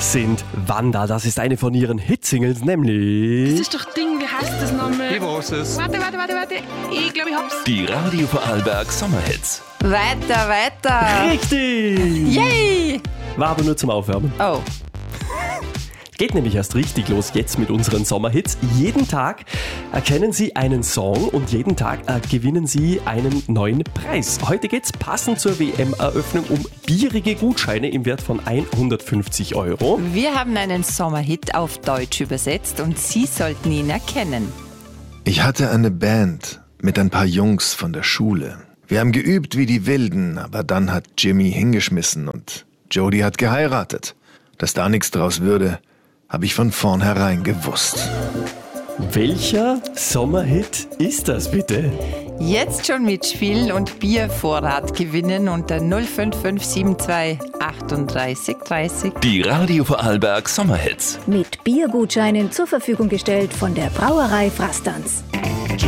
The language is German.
Das sind Wanda, das ist eine von ihren Hitsingles, nämlich... Das ist doch Ding, wie heißt das nochmal? Ich weiß es. Warte. Ich glaube, ich hab's. Die Radio Vorarlberg Sommerhits. Weiter. Richtig! Yay! War aber nur zum Aufwärmen. Oh. Geht nämlich erst richtig los jetzt mit unseren Sommerhits. Jeden Tag erkennen Sie einen Song und jeden Tag gewinnen Sie einen neuen Preis. Heute geht's passend zur WM-Eröffnung um bierige Gutscheine im Wert von 150 €. Wir haben einen Sommerhit auf Deutsch übersetzt und Sie sollten ihn erkennen. Ich hatte eine Band mit ein paar Jungs von der Schule. Wir haben geübt wie die Wilden, aber dann hat Jimmy hingeschmissen und Jody hat geheiratet. Dass da nichts draus würde, habe ich von vornherein gewusst. Welcher Sommerhit ist das bitte? Jetzt schon mitspielen und Biervorrat gewinnen unter 05572 38 30. Die Radio Vorarlberg Sommerhits. Mit Biergutscheinen zur Verfügung gestellt von der Brauerei Frastanz.